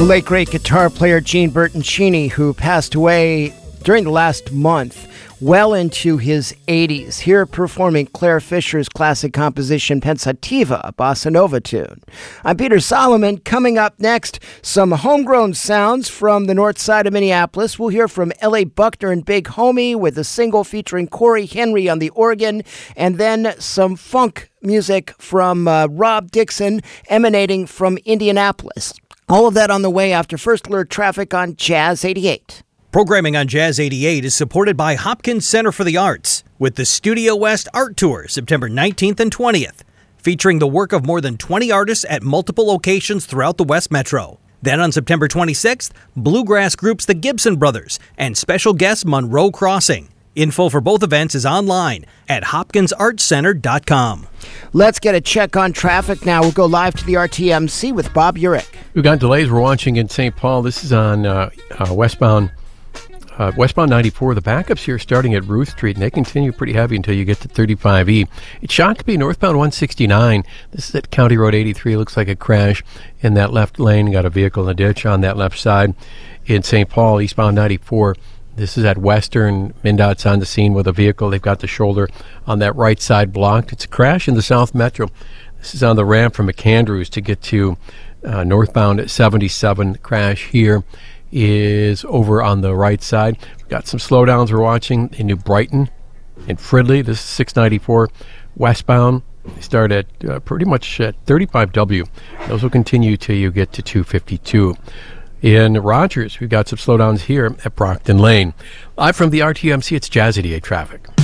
The late great guitar player Gene Bertoncini, who passed away during the last month, well into his 80s, here performing Claire Fischer's classic composition Pensativa, a bossa nova tune. I'm Peter Solomon. Coming up next, some homegrown sounds from the north side of Minneapolis. We'll hear from L.A. Buckner and Big Homie with a single featuring Corey Henry on the organ, and then some funk music from Rob Dixon emanating from Indianapolis. All of that on the way after First Alert Traffic on Jazz 88. Programming on Jazz 88 is supported by Hopkins Center for the Arts with the Studio West Art Tour, September 19th and 20th, featuring the work of more than 20 artists at multiple locations throughout the West Metro. Then on September 26th, bluegrass groups the Gibson Brothers and special guest Monroe Crossing. Info for both events is online at hopkinsartcenter.com. Let's get a check on traffic now. We'll go live to the RTMC with Bob Urich. We've got delays we're watching in St. Paul. This is on westbound 94. The backups here starting at Ruth Street, and they continue pretty heavy until you get to 35E. It Shakopee, northbound 169. This is at County Road 83. Looks like a crash in that left lane. Got a vehicle in the ditch on that left side. In St. Paul, eastbound 94. This is at Western. MnDOT's on the scene with a vehicle. They've got the shoulder on that right side blocked. It's a crash in the South Metro. This is on the ramp from McAndrews to get to northbound 77. Crash here is over on the right side. We've got some slowdowns we're watching in New Brighton and Fridley. This is 694 westbound. They start at pretty much at 35W. Those will continue till you get to 252. In Rogers, we've got some slowdowns here at Brockton Lane. Live from the RTMC, it's Jazz 88 Traffic.